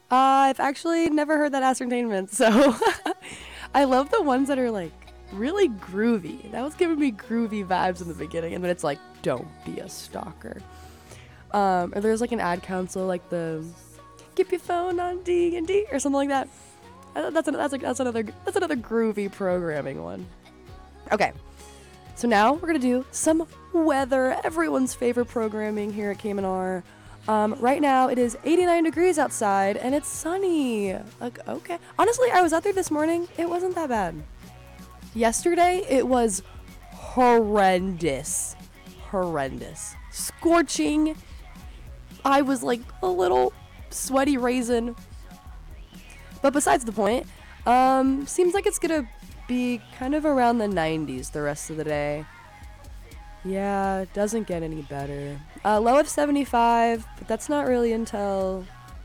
I've actually never heard that ascertainment, so I love the ones that are like really groovy. That was giving me groovy vibes in the beginning, and then it's like, don't be a stalker. Or there's like an ad council, like the keep your phone on D&D or something like that. That's another groovy programming one. Okay, so now we're gonna do some weather, everyone's favorite programming here at Cayman. Right now it is 89 degrees outside and it's sunny. Like, okay. Honestly, I was out there this morning. It wasn't that bad. Yesterday, it was horrendous. Scorching. I was like a little sweaty raisin. But besides the point, seems like it's gonna be kind of around the 90s the rest of the day. Yeah, it doesn't get any better. Low of 75, but that's not really until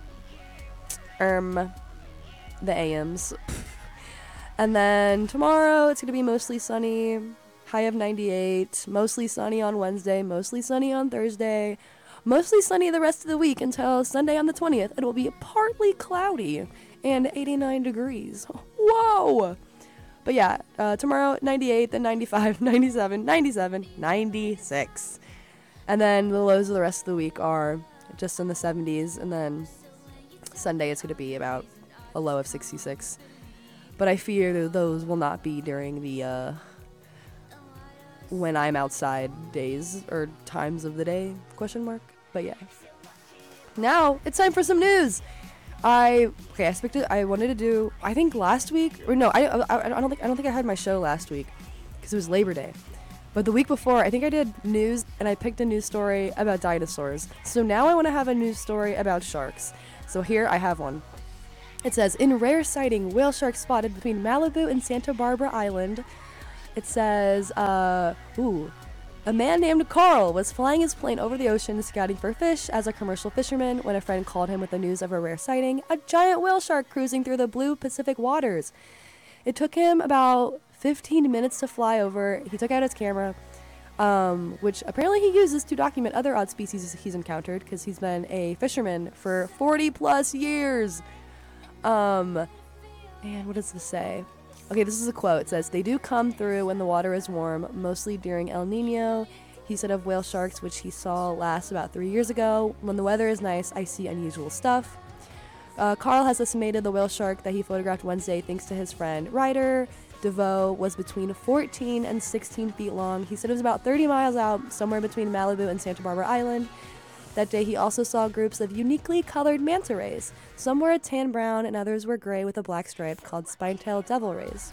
the AMs. And then tomorrow it's going to be mostly sunny, high of 98, mostly sunny on Wednesday, mostly sunny on Thursday, mostly sunny the rest of the week until Sunday on the 20th. It will be partly cloudy and 89 degrees. Whoa! But yeah, tomorrow 98, then 95, 97, 97, 96. And then the lows of the rest of the week are just in the 70s. And then Sunday it's going to be about a low of 66. But I fear that those will not be during the when I'm outside days or times of the day, ? But yeah. Now it's time for some news. I wanted to do, I think last week, or no, I don't think I had my show last week because it was Labor Day. But the week before, I think I did news and I picked a news story about dinosaurs. So now I want to have a news story about sharks. So here I have one. It says, in rare sighting, whale shark spotted between Malibu and Santa Barbara Island. It says, a man named Carl was flying his plane over the ocean scouting for fish as a commercial fisherman when a friend called him with the news of a rare sighting, a giant whale shark cruising through the blue Pacific waters. It took him about 15 minutes to fly over. He took out his camera, which apparently he uses to document other odd species he's encountered because he's been a fisherman for 40 plus years. And what does this say? Okay, this is a quote. It says, they do come through when the water is warm, mostly during El Nino. He said of whale sharks, which he saw last about 3 years ago. When the weather is nice, I see unusual stuff. Carl has estimated the whale shark that he photographed Wednesday, thanks to his friend Ryder DeVoe, was between 14 and 16 feet long. He said it was about 30 miles out, somewhere between Malibu and Santa Barbara Island. That day, he also saw groups of uniquely colored manta rays. Some were a tan brown and others were gray with a black stripe called spine-tailed devil rays.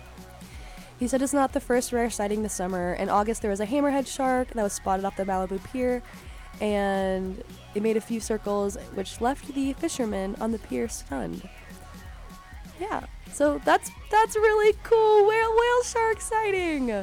He said it's not the first rare sighting this summer. In August, there was a hammerhead shark that was spotted off the Malibu pier, and it made a few circles, which left the fishermen on the pier stunned. Yeah, so that's really cool. Whale shark sighting!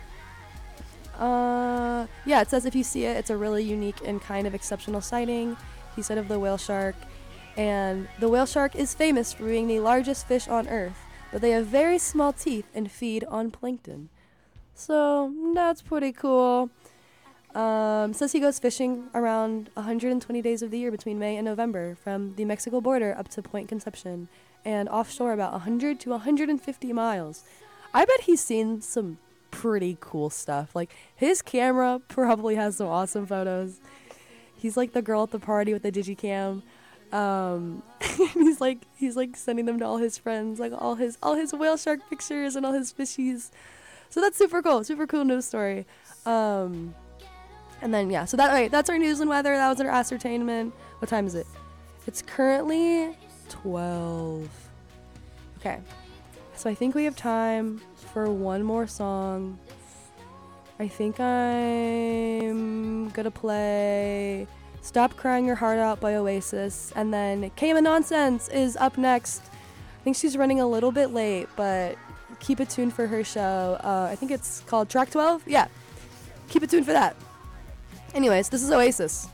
Yeah, it says if you see it, it's a really unique and kind of exceptional sighting, he said of the whale shark. And the whale shark is famous for being the largest fish on Earth, but they have very small teeth and feed on plankton. So, that's pretty cool. Says he goes fishing around 120 days of the year between May and November, from the Mexico border up to Point Conception, and offshore about 100 to 150 miles. I bet he's seen some pretty cool stuff. Like, his camera probably has some awesome photos. He's like the girl at the party with the digicam. He's like sending them to all his friends, like all his whale shark pictures and all his fishies. So that's super cool news story. And then yeah, so that's our news and weather. That was our ascertainment. What time is it? It's currently 12. Okay, so I think we have time for one more song. I think I'm gonna play Stop Crying Your Heart Out by Oasis, and then Cayman Nonsense is up next. I think she's running a little bit late, but keep it tuned for her show. I think it's called Track 12? Yeah, keep it tuned for that. Anyways, this is Oasis.